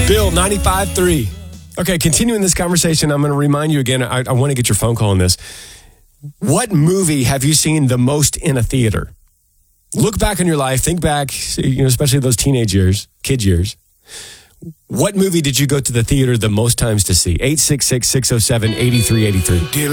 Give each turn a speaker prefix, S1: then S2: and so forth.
S1: Bill, 95.3. Okay, continuing this conversation, I'm going to remind you again, I want to get your phone call on this. What movie have you seen the most in a theater? Look back on your life, think back, especially those teenage years, kids years. What movie did you go to the theater the most times to see? 866-607-8383.